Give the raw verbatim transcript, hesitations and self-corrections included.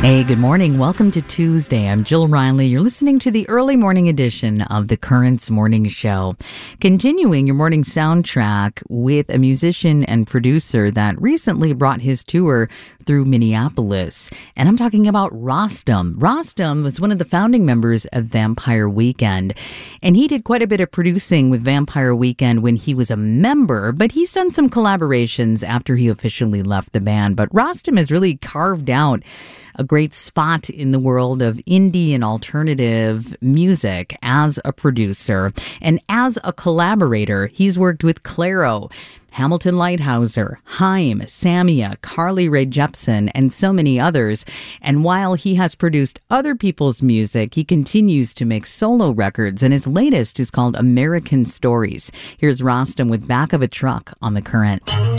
Hey, good morning. Welcome to Tuesday. I'm Jill Riley. You're listening to the early morning edition of the Currents Morning Show. Continuing your morning soundtrack with a musician and producer that recently brought his tour through Minneapolis. And I'm talking about Rostam. Rostam was one of the founding members of Vampire Weekend. And he did quite a bit of producing with Vampire Weekend when he was a member, but he's done some collaborations after he officially left the band. But Rostam has really carved out a great spot in the world of indie and alternative music as a producer. And as a collaborator, he's worked with Clairo, Hamilton Lighthouser, Haim, Samia, Carly Rae Jepsen, and so many others. And while he has produced other people's music, he continues to make solo records, and his latest is called American Stories. Here's Rostam with Back of a Truck on The Current.